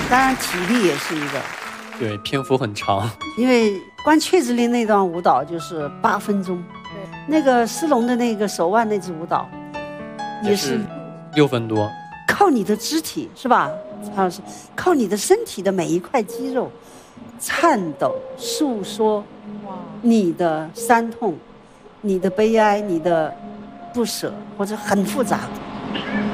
当然体力也是一个。 对，篇幅很长。 因为关雀子林那段舞蹈就是8分钟， 对， 那个施龙的那个手腕那支舞蹈，也是 6分多。 靠你的肢体是吧？曹老师，靠你的身体的每一块肌肉，颤抖诉说你的伤痛、你的悲哀、你的不舍，或者很复杂。